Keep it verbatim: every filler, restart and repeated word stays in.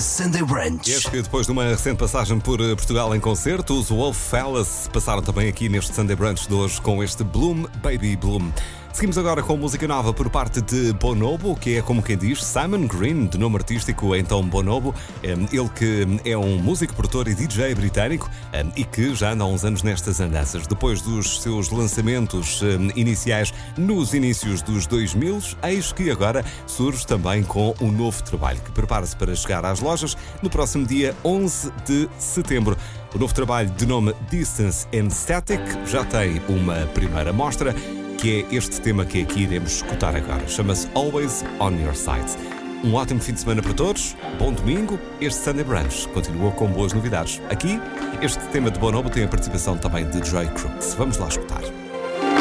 Sunday Brunch. E é que depois de uma recente passagem por Portugal em concerto, os Wolf Fellas passaram também aqui neste Sunday Brunch de hoje com este Bloom Baby Bloom. Seguimos agora com música nova por parte de Bonobo, que é como quem diz Simon Green, de nome artístico então Bonobo. Ele que é um músico, produtor e D J britânico e que já anda há uns anos nestas andanças. Depois dos seus lançamentos iniciais nos inícios dos dois mil, eis que agora surge também com um novo trabalho que prepara-se para chegar às lojas no próximo dia onze de setembro. O novo trabalho de nome Distance and Static já tem uma primeira mostra, que é este tema que aqui iremos escutar agora. Chama-se Always On Your Side. Um ótimo fim de semana para todos, bom domingo. Este Sunday Brunch continua com boas novidades. Aqui, este tema de Bonobo tem a participação também de Joy Crooks. Vamos lá escutar.